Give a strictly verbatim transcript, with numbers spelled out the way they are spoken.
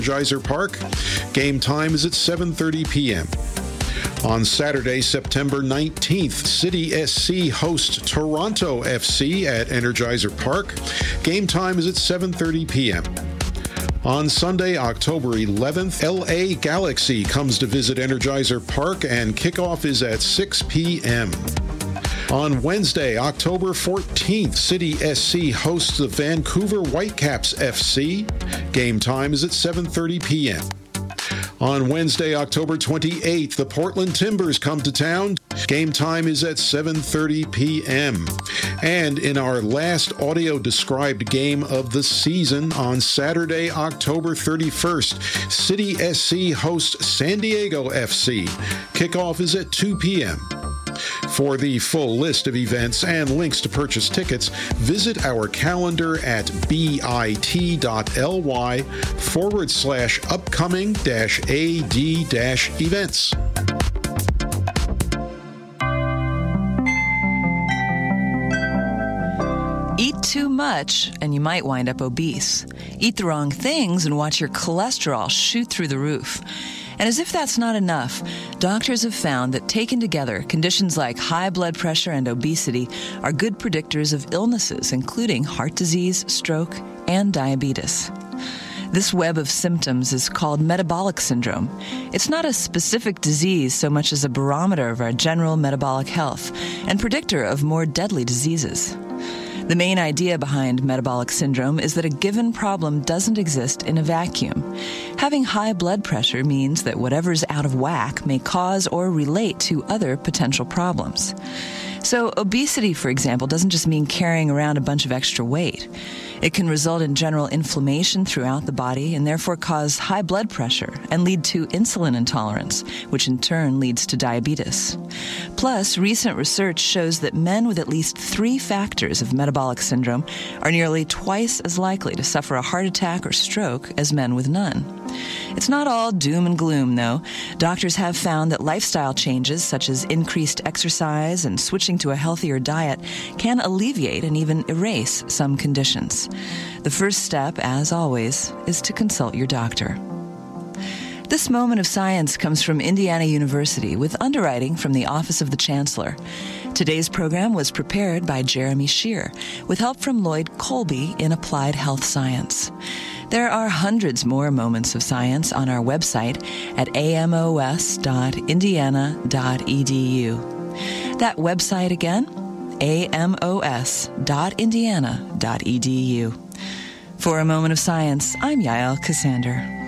Energizer Park. Game time is at seven thirty p.m. On Saturday, September nineteenth, City S C hosts Toronto F C at Energizer Park. Game time is at seven thirty p.m. On Sunday, October eleventh, L A Galaxy comes to visit Energizer Park, and kickoff is at six p.m. On Wednesday, October fourteenth, City S C hosts the Vancouver Whitecaps F C. Game time is at seven thirty p.m. On Wednesday, October twenty-eighth, the Portland Timbers come to town. Game time is at seven thirty p.m. And in our last audio-described game of the season, on Saturday, October thirty-first, City S C hosts San Diego F C. Kickoff is at two p.m. For the full list of events and links to purchase tickets, visit our calendar at bit.ly forward slash upcoming dash AD dash events. Eat too much, and you might wind up obese. Eat the wrong things and watch your cholesterol shoot through the roof. And as if that's not enough, doctors have found that taken together, conditions like high blood pressure and obesity are good predictors of illnesses, including heart disease, stroke, and diabetes. This web of symptoms is called metabolic syndrome. It's not a specific disease so much as a barometer of our general metabolic health and predictor of more deadly diseases. The main idea behind metabolic syndrome is that a given problem doesn't exist in a vacuum. Having high blood pressure means that whatever's out of whack may cause or relate to other potential problems. So obesity, for example, doesn't just mean carrying around a bunch of extra weight. It can result in general inflammation throughout the body and therefore cause high blood pressure and lead to insulin intolerance, which in turn leads to diabetes. Plus, recent research shows that men with at least three factors of metabolic syndrome are nearly twice as likely to suffer a heart attack or stroke as men with none. It's not all doom and gloom, though. Doctors have found that lifestyle changes, such as increased exercise and switching to a healthier diet, can alleviate and even erase some conditions. The first step, as always, is to consult your doctor. This moment of science comes from Indiana University with underwriting from the Office of the Chancellor. Today's program was prepared by Jeremy Shear with help from Lloyd Colby in Applied Health Science. There are hundreds more moments of science on our website at amos dot indiana dot e d u. That website again, amos dot indiana dot e d u. For a moment of science, I'm Yael Cassander.